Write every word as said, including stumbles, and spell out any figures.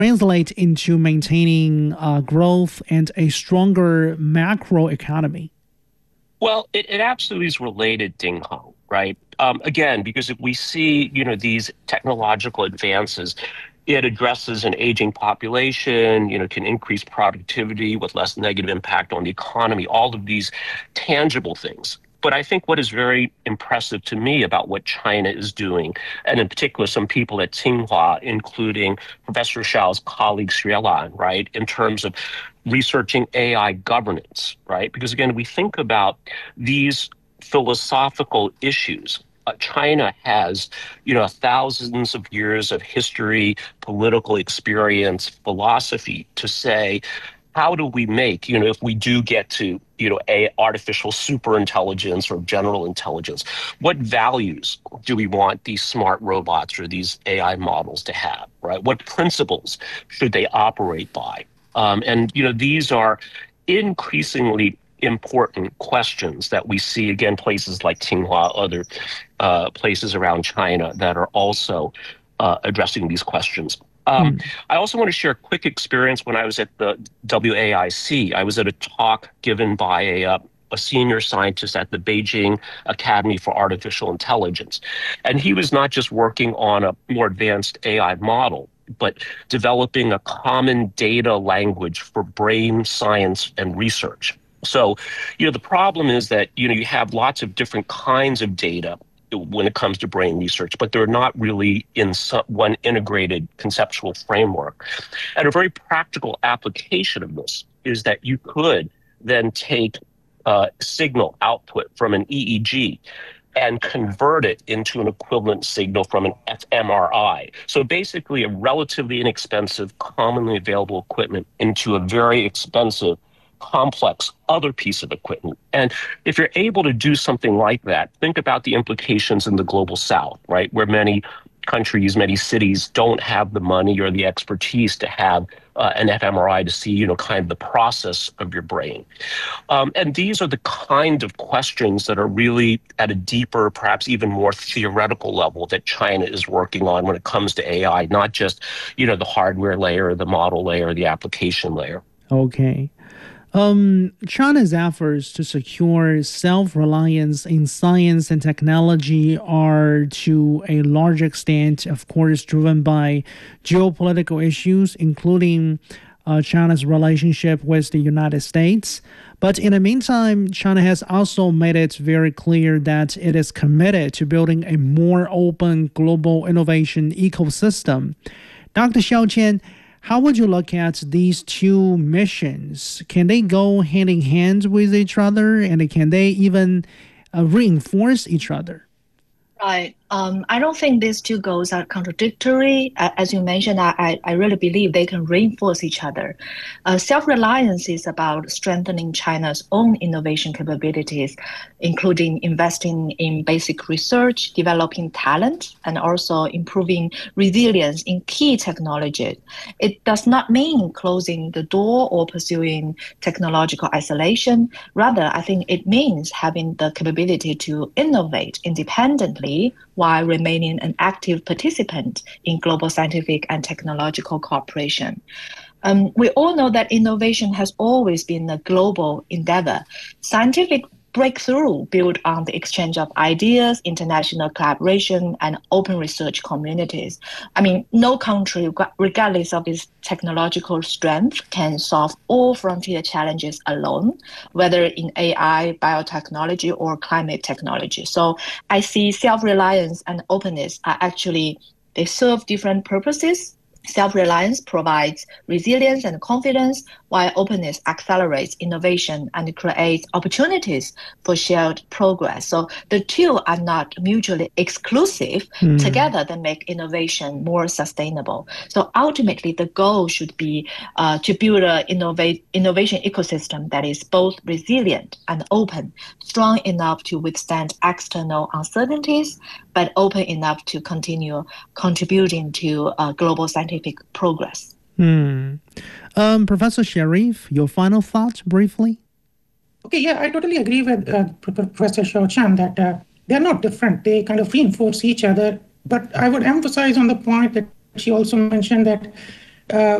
translate into maintaining uh, growth and a stronger macro economy? Well, it, it absolutely is related, Ding Hong, right? Um, again, because if we see, you know, these technological advances, it addresses an aging population, you know, can increase productivity with less negative impact on the economy, all of these tangible things. But I think what is very impressive to me about what China is doing, and in particular, some people at Tsinghua, including Professor Xiao's colleague Xue Lan, right, in terms of researching A I governance, right? Because again, we think about these philosophical issues. Uh, China has, you know, thousands of years of history, political experience, philosophy to say, how do we make, you know, if we do get to, you know, a artificial super intelligence or general intelligence, what values do we want these smart robots or these A I models to have, right? What principles should they operate by? Um, and, you know, these are increasingly important questions that we see, again, places like Tsinghua, other uh, places around China that are also uh, addressing these questions. Um, Hmm. I also want to share a quick experience when I was at the W A I C. I was at a talk given by a, uh, a senior scientist at the Beijing Academy for Artificial Intelligence. And he was not just working on a more advanced A I model, but developing a common data language for brain science and research. So, you know, the problem is that, you know, you have lots of different kinds of data when it comes to brain research, but they're not really in some, one integrated conceptual framework. And a very practical application of this is that you could then take uh, signal output from an E E G and convert it into an equivalent signal from an fMRI. So basically a relatively inexpensive, commonly available equipment into a very expensive, complex other piece of equipment. And if you're able to do something like that, think about the implications in the global south, right? Where many countries, many cities don't have the money or the expertise to have uh, an fMRI to see, you know, kind of the process of your brain. Um, and these are the kind of questions that are really at a deeper, perhaps even more theoretical level that China is working on when it comes to A I, not just, you know, the hardware layer, the model layer, the application layer. Okay. Um, China's efforts to secure self reliance in science and technology are, to a large extent, of course, driven by geopolitical issues, including uh, China's relationship with the United States. But in the meantime, China has also made it very clear that it is committed to building a more open global innovation ecosystem. Doctor Xiao Qian, how would you look at these two missions? Can they go hand in hand with each other, and can they even uh, reinforce each other? Right. Um, I don't think these two goals are contradictory. A- As you mentioned, I, I I really believe they can reinforce each other. Uh, self-reliance is about strengthening China's own innovation capabilities, including investing in basic research, developing talent, and also improving resilience in key technologies. It does not mean closing the door or pursuing technological isolation. Rather, I think it means having the capability to innovate independently while remaining an active participant in global scientific and technological cooperation. Um, we all know that innovation has always been a global endeavor. Scientific breakthrough built on the exchange of ideas, international collaboration, and open research communities. I mean, no country, regardless of its technological strength, can solve all frontier challenges alone, whether in A I, biotechnology, or climate technology. So I see self-reliance and openness are actually, they serve different purposes. Self-reliance provides resilience and confidence, while openness accelerates innovation and creates opportunities for shared progress. So the two are not mutually exclusive. Hmm. Together, they make innovation more sustainable. So ultimately, the goal should be uh, to build an innovate, innovation ecosystem that is both resilient and open, strong enough to withstand external uncertainties, but open enough to continue contributing to uh, global scientific progress. Hmm. Um, Professor Sharif, your final thoughts briefly? Okay, yeah, I totally agree with uh, Professor Xiao Chan that uh, they're not different. They kind of reinforce each other. But I would emphasize on the point that she also mentioned that uh,